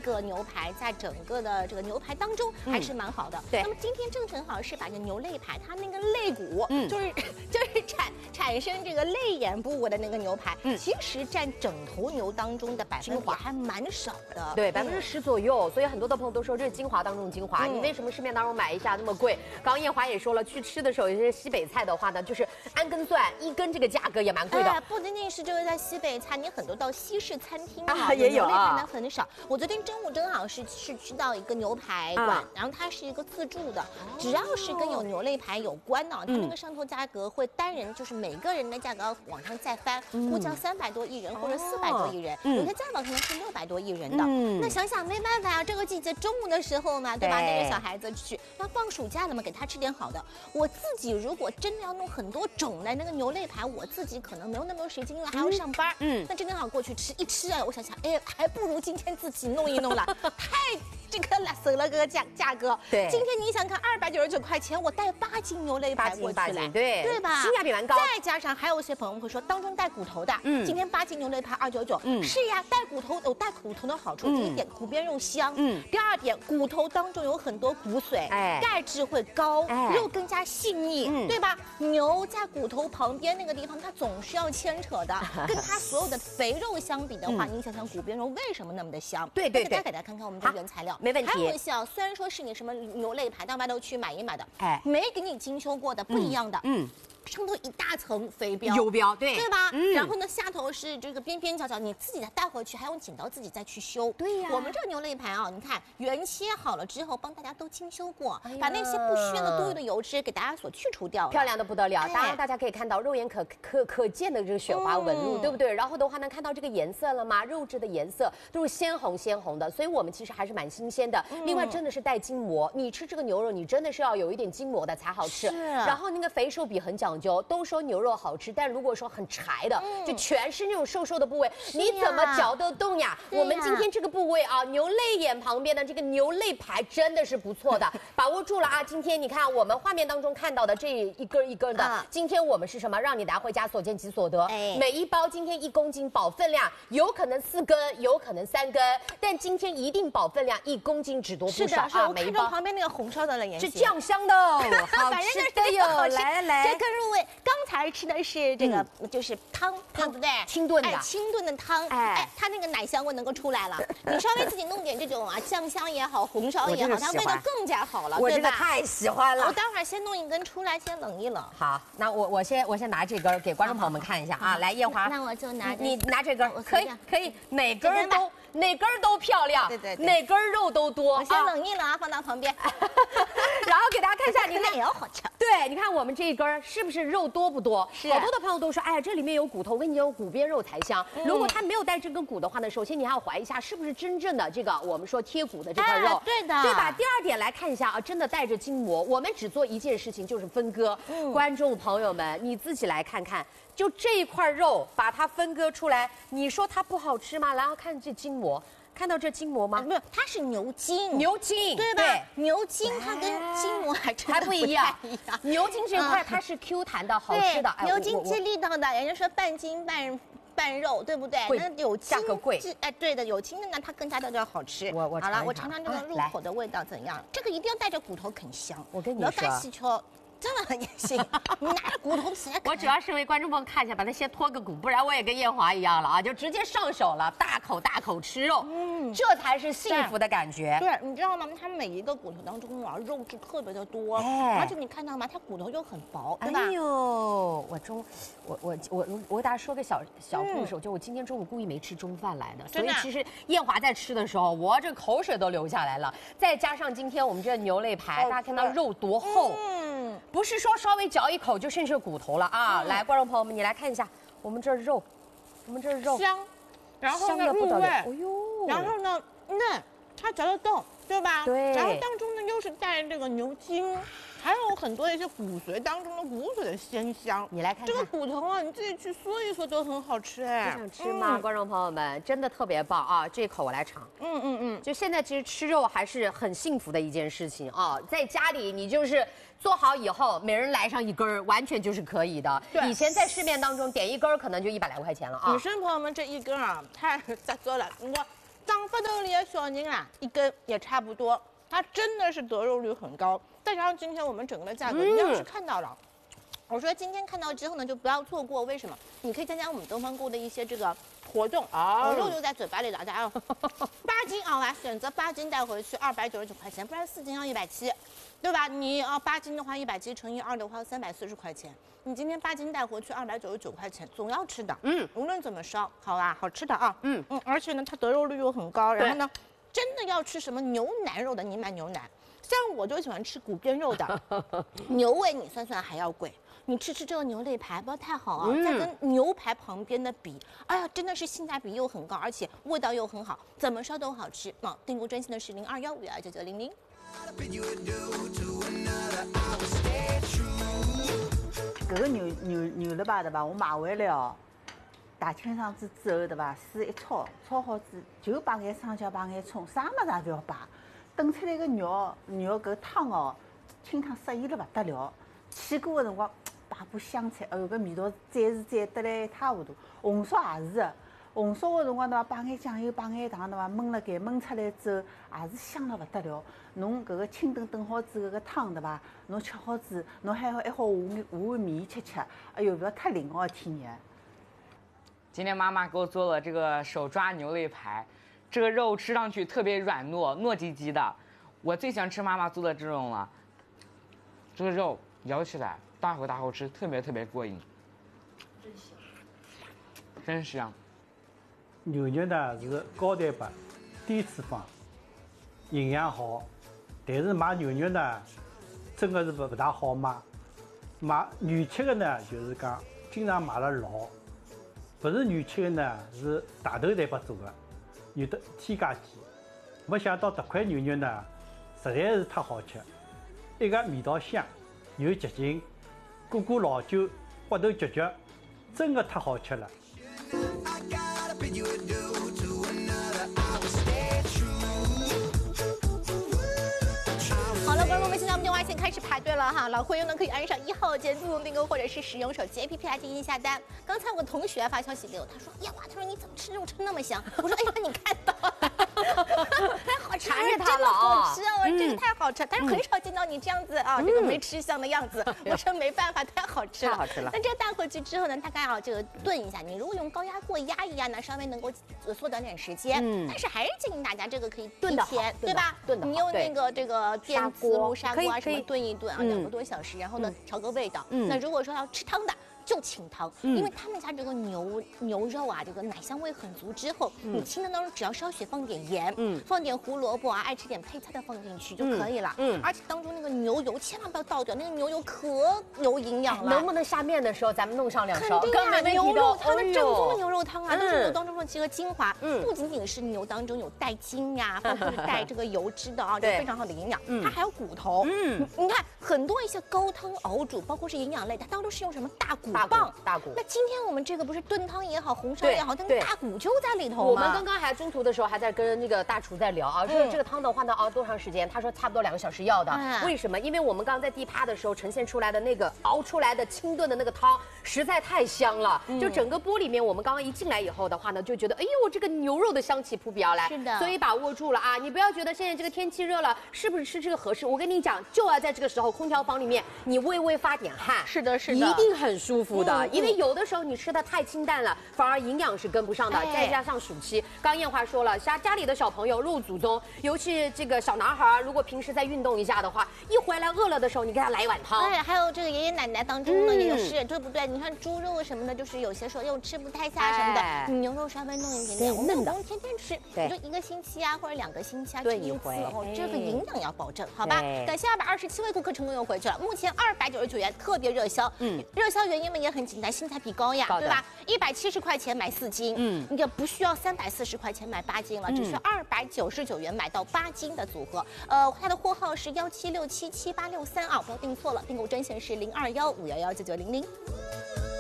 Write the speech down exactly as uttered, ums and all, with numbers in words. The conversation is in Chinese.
个牛排在整个的这个牛排当中还是蛮好的。 对。 那么今天正好是把这牛肋排，它那个肋骨，嗯，就是就是产产生这个肋眼部位的那个牛排，嗯，其实占整头牛当中的百分比还蛮少的， 对，百分之十左右。所以很多的朋友都说这是精华当中的精华，你为什么市面当中买一下那么贵？刚刚艳华也说了，去吃的时候有些西北菜的话呢，就是安根蒜一根这个价格也蛮贵的。 不仅仅是就是在西北菜，你很多到西式餐厅啊也有啊， 牛肋排很少。我昨天中午正好是是去到一个牛排馆，然后它是一个自助的，只要是跟有牛肋排有关的，它那个上头价格会单人就是每个人的价格往上再翻，估计三百多一人或者四百多一人，有些价格可能是六百多一人的。那想想没办法啊，这个季节中午的时候嘛，对吧？那个小孩子去，那放暑假了嘛，给他吃点好的。我自己如果真的要弄很多种的那个牛肋排，我自己可能没有那么多时间，因为还要上班。嗯，那真的好过去吃一吃啊，我想想，哎，还不如今天自己弄一弄了，太这个了，省了个价价格。 对， 今天你想看二百九十九块钱，我带八斤牛肋排过去来， 对对吧？ 性价比蛮高。 再加上还有一些朋友会说，当中带骨头的，嗯，今天八斤牛肋排二九九，嗯，是呀，带骨头有带骨头的好处，第一点骨边肉香，嗯，第二点骨头当中有很多骨髓，哎，钙质会高，哎，肉更加细腻，嗯，对吧？牛在骨头旁边那个地方，它总是要牵扯的，跟它所有的肥肉相比的话，你想想骨边肉为什么那么的香？ 对对对， 大家给大家看看我们的原材料， 没问题。 还有一些啊，虽然说是你什么牛肋排到外头去买一买的，哎，没给你精修过的，不一样的，嗯。上头一大层肥膘， 油膘，对对吧？嗯。然后呢，下头是这个边边角角，你自己再带回去，还用剪刀自己再去修。 对呀。 我们这个牛肋排啊，你看原切好了之后，帮大家都精修过，哎、把那些不需要的多余的油脂给大家所去除掉了， 漂亮的不得了。哎、当然，大家可以看到肉眼可可可见的这个雪花纹路，嗯、对不对？然后的话呢，看到这个颜色了吗？肉质的颜色都是鲜红鲜红的，所以我们其实还是蛮新鲜的。嗯、另外，真的是带筋膜，你吃这个牛肉，你真的是要有一点筋膜的才好吃。 是。 然后那个肥瘦比很讲究，都说牛。牛肉好吃，但如果说很柴的，嗯、就全是那种瘦瘦的部位，你怎么嚼得动呀？我们今天这个部位啊，牛肋眼旁边的这个牛肋排真的是不错的，把握住了啊！今天你看我们画面当中看到的这一根一根的，啊、今天我们是什么？让你拿回家所见即所得。哎、每一包今天一公斤，保分量有可能四根，有可能三根，但今天一定保分量一公斤只多不少啊！ 是的，每一包旁边那个红烧的了， 是酱香的哦，好吃的哟！来来来， 这个入味，刚才。吃的是这个，嗯、就是汤，对不对？ 清炖的， 哎，清炖的汤，哎，哎它那个奶香味能够出来了。你稍微自己弄点这种啊，酱香也好，红烧也好，它味道更加好了， 我对吧？ 我这个太喜欢了。 我待会儿先弄一根出来，先冷一冷。 好，那我我先我先拿这根给观众朋友们看一下啊。来，艳华， 那我就拿你拿这根，可以可以，哪根都哪根都漂亮， 对对对， 哪根肉都多。 我先冷一冷啊，放到旁边。 然后给大家看一下，你看也要好吃。 对，你看我们这一根是不是肉多不多？ 是。 好多的朋友都说，哎呀，这里面有骨头，我跟你讲，骨边肉才香。嗯、如果它没有带这根骨的话呢，首先你还要怀疑一下是不是真正的这个我们说贴骨的这块肉， 哎、对的， 对吧？第二点来看一下啊，真的带着筋膜。我们只做一件事情，就是分割。嗯、观众朋友们，你自己来看看，就这一块肉，把它分割出来，你说它不好吃吗？然后看这筋膜。看到这筋膜吗？ 没有，它是牛筋， 牛筋， 对吧？对牛筋它跟筋膜还真还不一样。 一样牛筋这块它是 Q 弹的，好吃的。 哎、牛筋接力道的，人家说半筋半半肉，对不对？那有筋价格贵。 哎，对的，有筋的呢，它更加的要好吃。 我我好了，我尝尝这个入口的味道怎样？这个一定要带着骨头啃香。 我跟你说。这么也行，你拿着骨头起来。 我主要是为观众朋友看一下，把它先脱个骨，不然我也跟艳华一样了啊，就直接上手了，大口大口吃肉，嗯，这才是幸福的感觉。 对，你知道吗？它每一个骨头当中啊，肉质特别的多，哎、而且你看到吗？它骨头又很薄，对吧？ 哎呦，我中，我我我我给大家说个小小故事，嗯、就我今天中午故意没吃中饭来的，所以其实艳华在吃的时候，我这口水都流下来了。再加上今天我们这牛肋排，大家看到肉多厚。嗯不是说稍微嚼一口就剩下骨头了啊！嗯、来，观众朋友们，你来看一下，我们这肉，我们这肉香，然后呢入味，哎呦， 然后呢嫩，它嚼得动，对吧？ 对。 然后当中呢又是带这个牛筋，还有很多一些骨髓当中的骨髓的鲜香。 你来看看这个骨头啊，你自己去嗦一嗦都很好吃哎。 不想吃吗？嗯、观众朋友们，真的特别棒啊！这一口我来尝。 嗯嗯嗯。 就现在其实吃肉还是很幸福的一件事情啊，在家里你就是。做好以后，每人来上一根儿，完全就是可以的。以前在市面当中点一根儿可能就一百来块钱了啊。 女生朋友们，这一根啊，太咋说了？我长发都了， 个小人啊，一根也差不多，它真的是得肉率很高。再加上今天我们整个的价格，你要是看到了。我说今天看到之后呢，就不要错过。为什么？你可以参加我们东方购的一些这个活动啊，肉就在嘴巴里了，大家八斤啊，来选择八斤带回去，二百九十九块钱，不然四斤要一百七，对吧？你啊八斤的话，一百七乘以二的话，三百四十块钱。你今天八斤带回去，二百九十九块钱，总要吃的。嗯，无论怎么烧，好吧，好吃的啊。嗯嗯，而且呢，它得肉率又很高，然后呢，真的要吃什么牛腩肉的，你买牛腩。像我就喜欢吃骨边肉的，牛味你算算还要贵。你吃吃这个牛肋排，不要太好啊！嗯、再跟牛排旁边的比，哎呀，真的是性价比又很高，而且味道又很好，怎么烧都好吃。那、哦、订购专线的是零二幺五幺九九零零。 这个牛牛牛肋排对吧？我买回来哦，大清爽子之后对吧？水一焯，焯好子就摆眼生姜，摆眼葱，啥么子也不要摆。炖出来个肉肉搿汤哦，清汤适宜了不得了。起锅的辰光。摆把香菜，哦，搿味道再是再得来一塌糊涂。红烧也是的，红烧的辰光对伐？摆眼酱油，摆眼糖对伐？焖了盖，焖出来之后也是香了不得了。侬搿个清炖炖好之后个汤对伐？侬吃好之后，侬还好还好下下碗面吃吃，哎哟，不要太灵哦，天爷！ 今天妈妈给我做了这个手抓牛肋排，这个肉吃上去特别软糯，糯叽叽的。我最喜欢吃妈妈做的这种了，这个肉咬起来。大口大口吃，特别特别过瘾，真香，真香。 牛肉呢是高蛋白、低脂肪，营养好，但是买牛肉呢，真的是不不大好买。买原切的呢，就是讲经常买了老，不是原切的呢是大头蛋白做的，有的添加剂。没想到这块牛肉呢，实在是太好吃，一个味道香，又洁净。锅锅老酒，骨头嚼嚼，真的太好吃了。 好了，观众们，现在我们电话线开始排队了哈，老会员呢可以按上一号键自动订购，或者是使用手机 A P P 来进行下单。刚才我个同学发消息给我，他说：“呀哇，他说你怎么吃肉吃那么香？”我说：“哎呀，你看到了。”太好吃， 馋着它真的了啊！ 好吃啊！我说真的太好吃，但是很少见到你这样子啊，这个没吃香的样子。我说没办法，太好吃了， 太好吃了。 那这个带回去之后呢，大概啊这个炖一下，你如果用高压锅压一压呢，稍微能够缩短点时间。嗯，但是还是建议大家这个可以炖的好， 对吧？ 炖的好。 你用那个这个电磁炉砂锅啊什么炖一炖啊，两个多小时，然后呢调个味道。嗯，那如果说要吃汤的。就清汤，因为他们家这个牛牛肉啊，这个奶香味很足。之后，你清汤当中只要稍许放点盐，嗯，放点胡萝卜啊，爱吃点配菜的放进去就可以了。嗯，而且当中那个牛油千万不要倒掉，那个牛油可有营养了。 能不能下面的时候咱们弄上两勺？ 肯定啊，牛肉汤的正宗的牛肉汤啊，都是牛当中的这个精华。嗯，不仅仅是牛当中有带筋呀，或者是带这个油脂的啊，这非常好的营养。它还有骨头。嗯，你看很多一些高汤熬煮，包括是营养类，它当中是用什么大骨棒、 大骨。 那今天我们这个不是炖汤也好，红烧也好，但是大骨就在里头嘛。 我们刚刚还中途的时候还在跟那个大厨在聊啊，说这个汤的话呢熬多长时间？他说差不多两个小时要的。为什么？因为我们刚刚在第一趴的时候呈现出来的那个熬出来的清炖的那个汤实在太香了，就整个锅里面，我们刚刚一进来以后的话呢，就觉得哎呦，这个牛肉的香气扑鼻而来。 是的， 所以把握住了啊！你不要觉得现在这个天气热了，是不是吃这个合适？我跟你讲，就要在这个时候，空调房里面你微微发点汗， 是的，是的， 一定很舒服的。因为有的时候你吃的太清淡了，反而营养是跟不上的。哎、再加上暑期，刚燕华说了，家家里的小朋友肉祖宗，尤其这个小男孩，如果平时再运动一下的话，一回来饿了的时候，你给他来一碗汤。 对，还有这个爷爷奶奶当中呢，嗯、也是对不对？你看猪肉什么的，就是有些时候又吃不太下什么的，哎、你牛肉稍微弄一点点，我们不用天天吃，你就一个星期啊，或者两个星期啊吃一次，哦，这个营养要保证，好吧？感谢二百二十七位顾客成功又回去了，目前二百九十九元特别热销，嗯，热销原因嘛也很简单，性价比高呀，对吧？一百七十块钱买四斤，嗯，你就不需要三百四十块钱买八斤了，只需二百九十九元买到八斤的组合。呃，它的货号是幺七六七七八六三啊，不要订错了，订购专线是零二幺五幺幺九九零零。